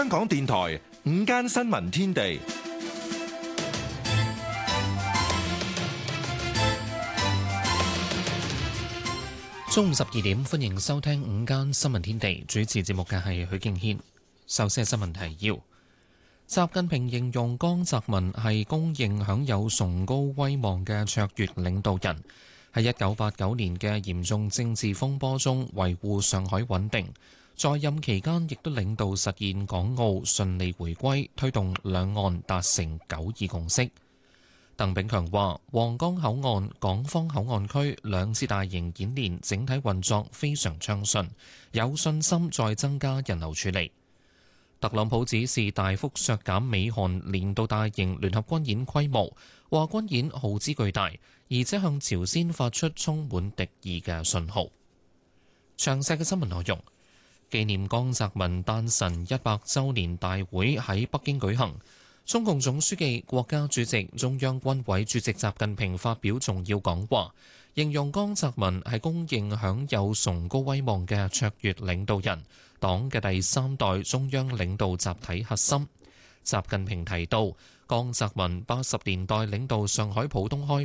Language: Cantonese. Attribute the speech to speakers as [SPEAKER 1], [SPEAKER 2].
[SPEAKER 1] 香港電台午間新聞天地，
[SPEAKER 2] 中午12點，歡迎收聽午間新聞天地。主持節目嘅係許敬軒。首先係新聞提要：習近平形容江澤民係公認享有崇高威望嘅卓越領導人，喺1989年嘅嚴重政治風波中維護上海穩定。在任期間，亦都領導實現港澳順利回歸，推動兩岸達成9·2共識。鄧炳強話：皇崗口岸、港方口岸區兩次大型演練整體運作非常暢順，有信心再增加人流處理。特朗普指示大幅削減美韓年度大型聯合軍演規模，話軍演耗資巨大，而且向朝鮮發出充滿敵意嘅信號。詳細嘅新聞內容。紀念江澤民誕辰100週年大會喺北京舉行，中共總書記、國家主席、中央軍委主席習近平發表重要講話，形容江澤民係公認享有崇高威望嘅卓越領導人，黨嘅第3代中央領導集體核心。習近平提到，江澤民80年代領導上海浦東開